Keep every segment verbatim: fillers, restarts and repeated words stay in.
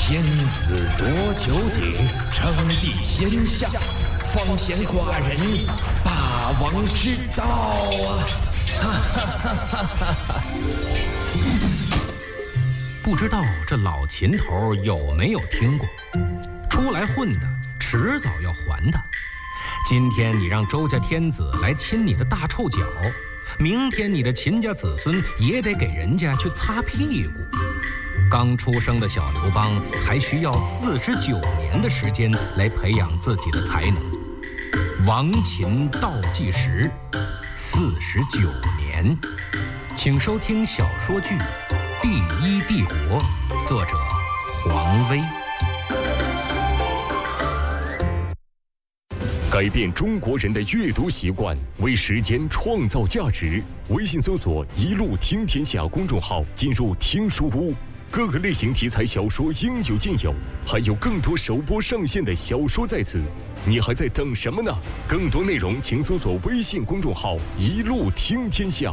天子夺九鼎，称帝天下，方贤寡人，霸王之道啊！哈哈哈哈哈哈！ 不知道这老秦头有没有听过？出来混的，迟早要还的。今天你让周家天子来亲你的大臭脚，明天你的秦家子孙也得给人家去擦屁股。刚出生的小刘邦还需要四十九年的时间来培养自己的才能。亡秦倒计时，四十九年。请收听小说剧《第一帝国》，作者黄威。 改变中国人的阅读习惯，为时间创造价值。微信搜索“一路听天下”公众号，进入听书屋，各个类型题材小说应有尽有，还有更多首播上线的小说在此，你还在等什么呢？更多内容请搜索微信公众号“一路听天下”。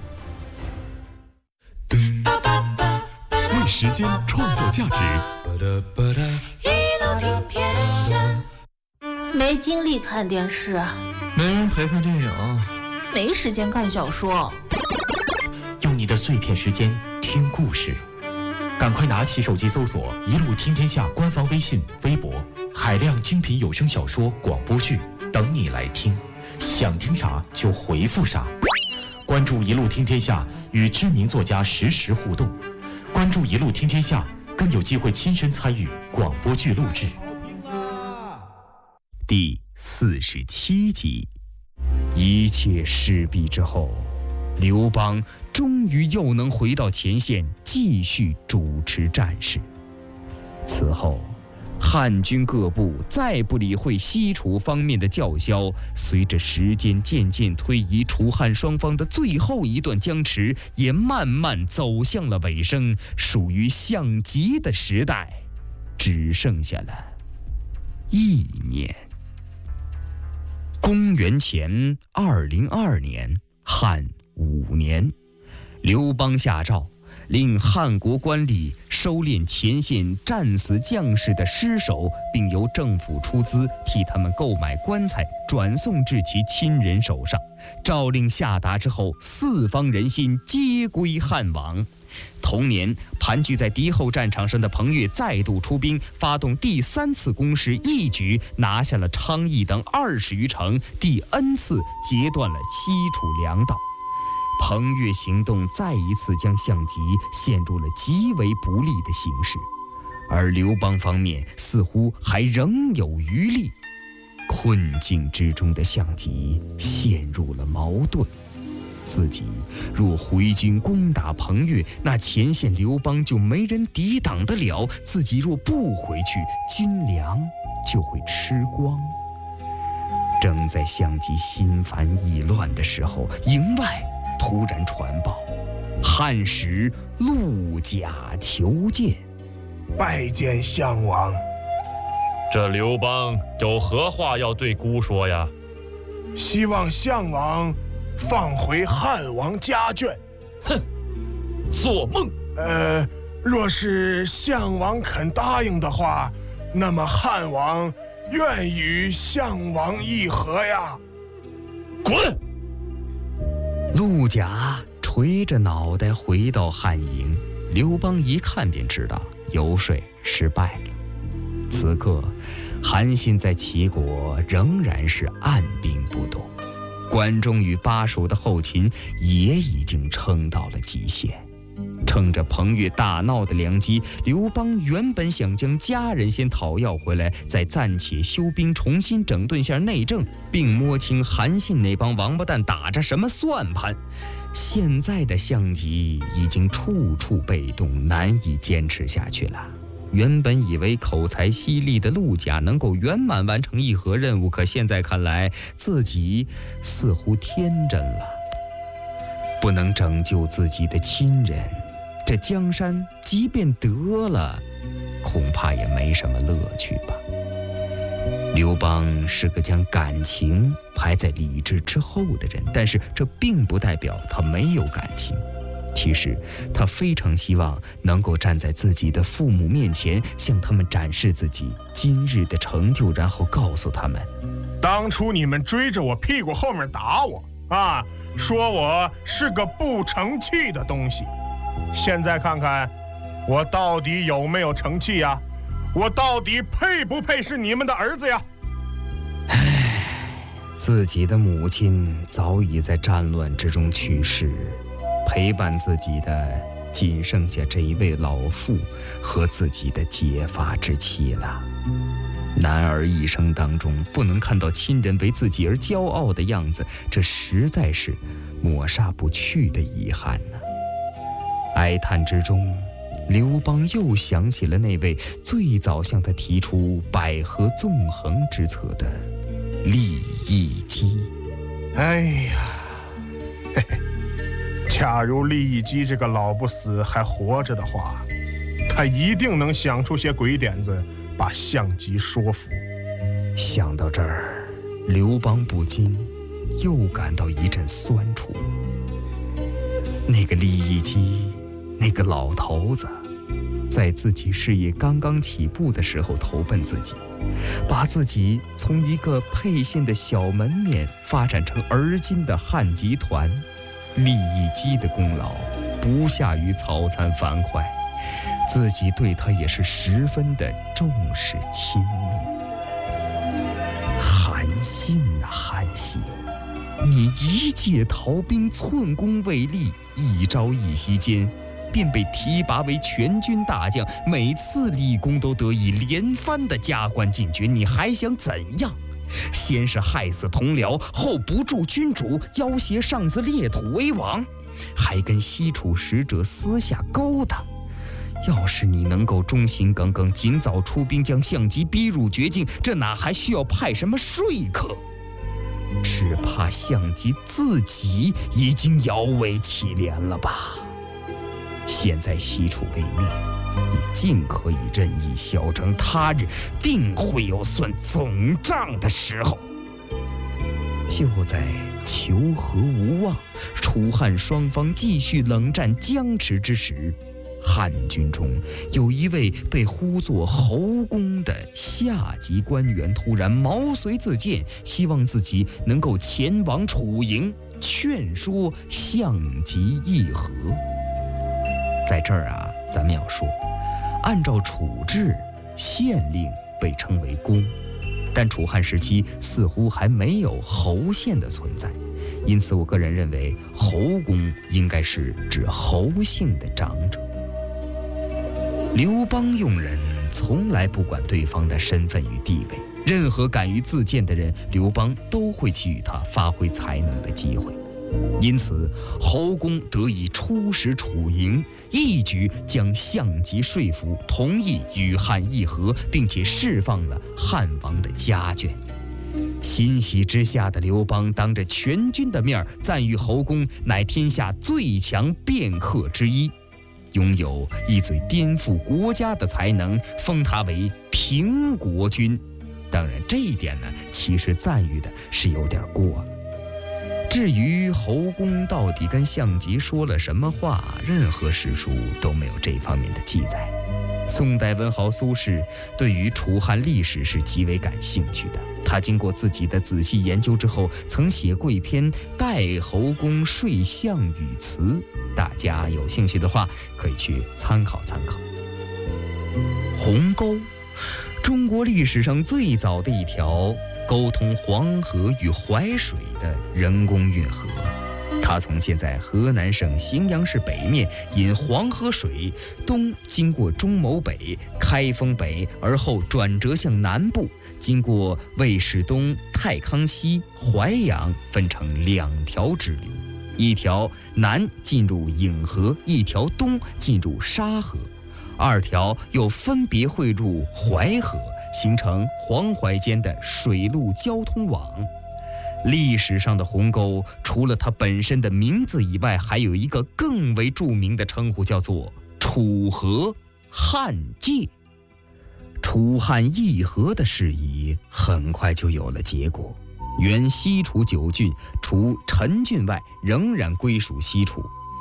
为时间创造价值， 一路听天下。没精力看电视， 没人陪看电影， 没时间看小说， 用你的碎片时间听故事。赶快拿起手机搜索“一路听天下”官方微信、微博，海量精品有声小说、广播剧等你来听。想听啥就回复啥。关注“一路听天下”，与知名作家实时互动。关注“一路听天下”，更有机会亲身参与广播剧录制。 第四十七集，一切事毕之后，刘邦终于又能回到前线，继续主持战事。此后，汉军各部再不理会西楚方面的叫嚣，随着时间渐渐推移，楚汉双方的最后一段僵持也慢慢走向了尾声，属于项籍的时代只剩下了一年。公元前二零二年，汉五年，刘邦下诏，令汉国官吏收敛前线战死将士的尸首，并由政府出资替他们购买棺材，转送至其亲人手上。诏令下达之后，四方人心皆归汉王。同年，盘踞在敌后战场上的彭越再度出兵，发动第三次攻势，一举拿下了昌邑等二十余城，第 N 次截断了西楚粮道。彭越行动再一次将项籍陷入了极为不利的形势，而刘邦方面似乎还仍有余力。困境之中的项籍陷入了矛盾，自己若回军攻打彭越，那前线刘邦就没人抵挡得了；自己若不回去，军粮就会吃光。正在项籍心烦意乱的时候，营外突然传报，汉使陆贾求见。 拜见项王。 这刘邦有何话要对孤说呀？ 希望项王放回汉王家眷。 哼，做梦！ 呃，若是项王肯答应的话，那么汉王愿与项王议和呀。 滚！ 陆贾垂着脑袋回到汉营，刘邦一看便知道游说失败了。此刻，韩信在齐国仍然是按兵不动，关中与巴蜀的后勤也已经撑到了极限。趁着彭越大闹的良机，刘邦原本想将家人先讨要回来，再暂且休兵，重新整顿下内政，并摸清韩信那帮王八蛋打着什么算盘。现在的项籍已经处处被动，难以坚持下去了。原本以为口才犀利的陆贾能够圆满完成议和任务，可现在看来，自己似乎天真了。不能拯救自己的亲人，这江山即便得了，恐怕也没什么乐趣吧。刘邦是个将感情排在理智之后的人，但是这并不代表他没有感情。 其实他非常希望能够站在自己的父母面前，向他们展示自己今日的成就，然后告诉他们， 当初你们追着我屁股后面打我啊，说我是个不成器的东西，现在看看我到底有没有成器呀？我到底配不配是你们的儿子呀？ 唉，自己的母亲早已在战乱之中去世，陪伴自己的仅剩下这一位老妇和自己的结发之妻了。男儿一生当中不能看到亲人为自己而骄傲的样子，这实在是抹杀不去的遗憾呢、啊。哀叹之中，刘邦又想起了那位最早向他提出百合纵横之策的利益姬。 哎呀，嘿嘿，假如利益姬这个老不死还活着的话，他一定能想出些鬼点子，把项籍说服。 想到这儿，刘邦不禁又感到一阵酸楚。那个利益姬，那个老头子，在自己事业刚刚起步的时候投奔自己，把自己从一个沛县的小门面发展成而今的汉集团，利益姬的功劳不下于曹参、樊哙，自己对他也是十分的重视亲密。韩信啊，韩信，你一介逃兵，寸功未立，一朝一夕间便被提拔为全军大将，每次立功都得以连番的加官进爵，你还想怎样？先是害死同僚，后不助君主，要挟上司裂土为王，还跟西楚使者私下勾搭。要是你能够忠心耿耿，尽早出兵将项籍逼入绝境，这哪还需要派什么说客？只怕项籍自己已经摇尾乞怜了吧。现在西楚被灭，你尽可以任意嚣张，他日定会有算总账的时候。就在求和无望，楚汉双方继续冷战僵持之时，汉军中有一位被呼作侯公的下级官员突然毛遂自荐，希望自己能够前往楚营劝说项籍议和。在这儿啊，咱们要说，按照楚制，县令被称为公，但楚汉时期似乎还没有侯县的存在，因此我个人认为侯公应该是指侯姓的长者。刘邦用人从来不管对方的身份与地位，任何敢于自荐的人，刘邦都会给予他发挥才能的机会。因此侯公得以出使楚营，一举将项籍说服，同意与汉议和，并且释放了汉王的家眷。欣喜之下的刘邦当着全军的面赞誉侯公乃天下最强辩客之一，拥有一嘴颠覆国家的才能，封他为平国君。当然这一点呢，其实赞誉的是有点过了。至于侯公到底跟项籍说了什么话，任何史书都没有这方面的记载。宋代文豪苏轼对于楚汉历史是极为感兴趣的，他经过自己的仔细研究之后，曾写过一篇《代侯公说项羽词》，大家有兴趣的话可以去参考参考。鸿沟，中国历史上最早的一条沟通黄河与淮水的人工运河，它从现在河南省荥阳市北面引黄河水东经过中牟北、开封北，而后转折向南部，经过魏氏东、太康西、淮阳，分成两条支流，一条南进入颍河，一条东进入沙河，二条又分别汇入淮河，形成黄淮间的水陆交通网。历史上的鸿沟，除了它本身的名字以外，还有一个更为著名的称呼，叫做楚河汉界。楚汉议和的事宜很快就有了结果，原西楚九郡除陈郡外仍然归属西楚。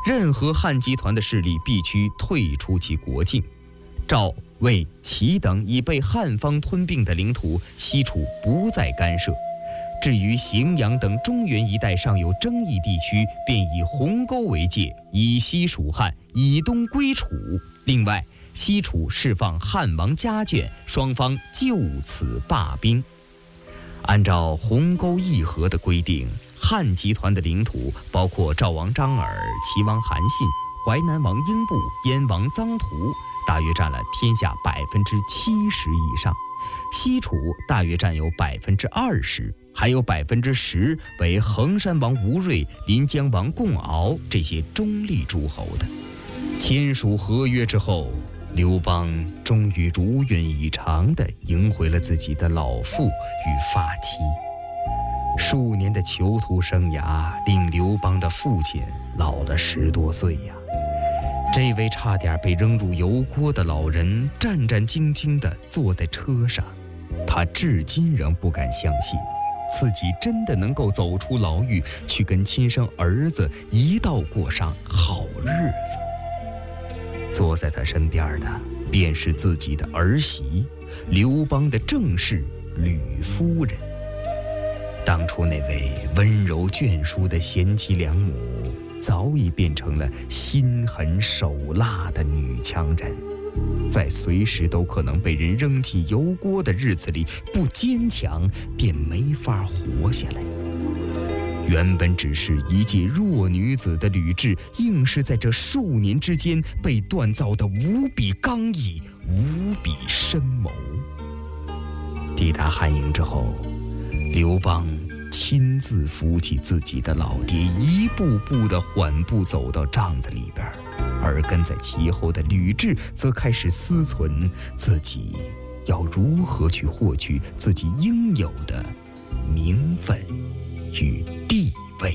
任何汉集团的势力必须退出其国境。赵、魏、齐等已被汉方吞并的领土，西楚不再干涉。至于荥阳等中原一带尚有争议地区，便以鸿沟为界，以西属汉，以东归楚。另外，西楚释放汉王家眷，双方就此罢兵。按照鸿沟议和的规定，汉集团的领土包括赵王张耳、齐王韩信、淮南王英布、燕王臧荼，大约占了天下百分之七十以上。西楚大约占有百分之二十，还有百分之十为衡山王吴瑞、临江王共敖这些中立诸侯的。签署合约之后，刘邦终于如愿以偿地迎回了自己的老父与发妻。数年的囚徒生涯令刘邦的父亲老了十多岁呀。这位差点被扔入油锅的老人战战兢兢地坐在车上，他至今仍不敢相信自己真的能够走出牢狱，去跟亲生儿子一道过上好日子。坐在他身边的便是自己的儿媳，刘邦的正室吕夫人。当初那位温柔眷属的贤妻良母，早已变成了心狠手辣的女强人，在随时都可能被人扔进油锅的日子里，不坚强便没法活下来。原本只是一介弱女子的吕雉，硬是在这数年之间被锻造得无比刚毅、无比深谋。抵达汉营之后，刘邦亲自扶起自己的老爹，一步步地缓步走到帐子里边，而跟在其后的吕雉则开始思忖自己要如何去获取自己应有的名分与地位。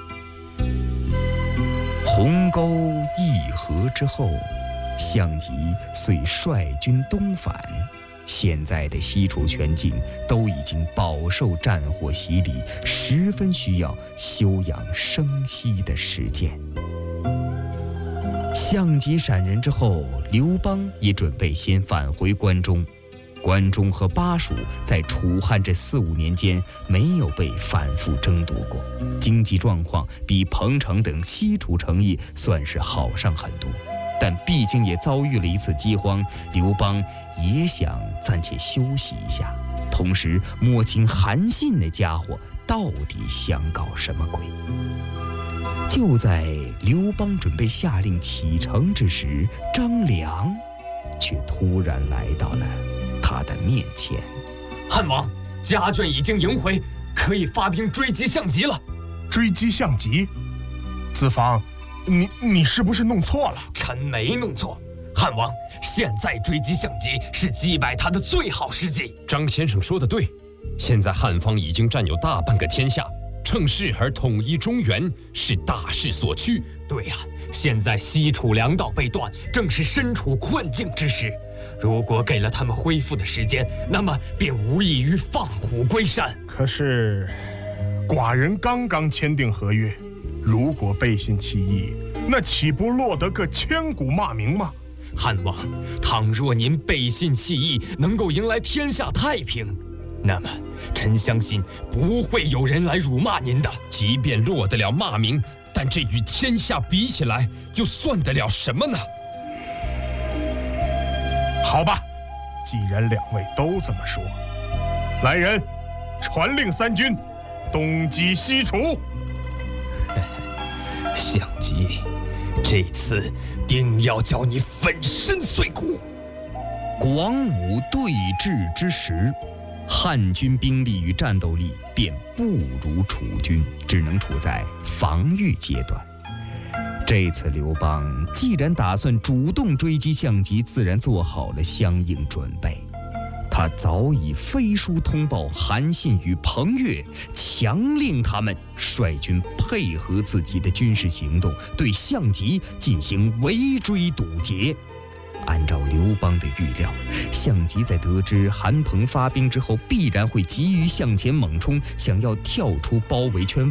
鸿沟议和之后，项籍遂率军东返。现在的西楚全境都已经饱受战火洗礼，十分需要休养生息的时间。项籍闪人之后，刘邦也准备先返回关中。关中和巴蜀在楚汉这四五年间没有被反复争夺过，经济状况比彭城等西楚城邑算是好上很多，但毕竟也遭遇了一次饥荒，刘邦也想暂且休息一下，同时摸清韩信那家伙到底想搞什么鬼。就在刘邦准备下令启程之时，张良却突然来到了他的面前。 汉王，家眷已经迎回，可以发兵追击项籍了。 追击项籍？子房，你你是不是弄错了？ 臣没弄错。汉王，现在追击项籍是击败他的最好时机。 张先生说的对，现在汉方已经占有大半个天下，趁势而统一中原是大势所趋。 对呀、啊，现在西楚粮道被断，正是身处困境之时。如果给了他们恢复的时间，那么便无异于放虎归山。 可是，寡人刚刚签订合约，如果背信弃义，那岂不落得个千古骂名吗？ 汉王，倘若您背信弃义，能够迎来天下太平，那么臣相信不会有人来辱骂您的。 即便落得了骂名，但这与天下比起来，又算得了什么呢？ 好吧，既然两位都这么说，来人，传令三军，东击西楚。 项籍，这次定要叫你粉身碎骨。 广武对峙之时，汉军兵力与战斗力便不如楚军，只能处在防御阶段。这次刘邦既然打算主动追击项籍，自然做好了相应准备。他早已飞书通报韩信与彭越，强令他们率军配合自己的军事行动，对项籍进行围追堵截。按照刘邦的预料，项籍在得知韩彭发兵之后，必然会急于向前猛冲，想要跳出包围圈